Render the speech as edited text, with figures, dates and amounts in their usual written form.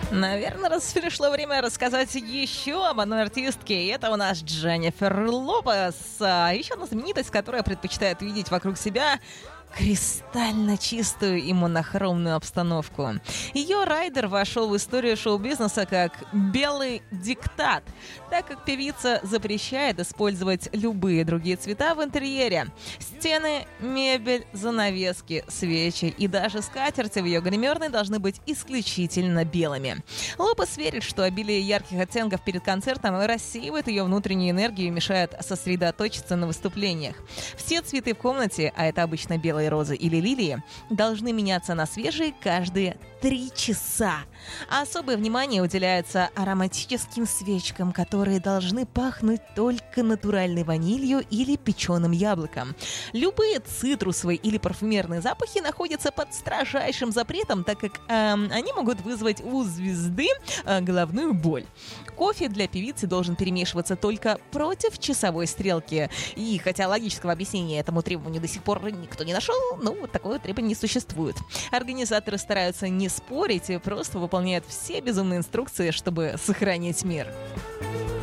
Наверное, пришло время рассказать еще об одной артистке. И это у нас Дженнифер Лопес. Еще одна знаменитость, которая предпочитает видеть вокруг себя кристально чистую и монохромную обстановку. Ее райдер вошел в историю шоу-бизнеса как «белый диктат», так как певица запрещает использовать любые другие цвета в интерьере. Стены, мебель, занавески, свечи и даже скатерти в ее гримерной должны быть исключительно белыми. Лопес верит, что обилие ярких оттенков перед концертом рассеивает ее внутреннюю энергию и мешает сосредоточиться на выступлениях. Все цветы в комнате, а это обычно белые розы или лилии, должны меняться на свежие каждые 3 часа. А особое внимание уделяется ароматическим свечкам, которые должны пахнуть только натуральной ванилью или печеным яблоком. Любые цитрусовые или парфюмерные запахи находятся под строжайшим запретом, так как они могут вызвать у звезды головную боль. Кофе для певицы должен перемешиваться только против часовой стрелки. И хотя логического объяснения этому требованию до сих пор никто не нашел, вот такое требование не существует. Организаторы стараются не спорить и просто выполняют все безумные инструкции, чтобы сохранить мир.